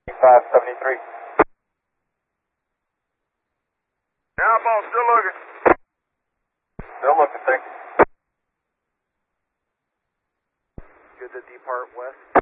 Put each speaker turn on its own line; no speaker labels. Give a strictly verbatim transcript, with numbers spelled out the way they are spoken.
five seventy-three.
Now, ball, still looking.
Still looking, thank you.
Good to depart west.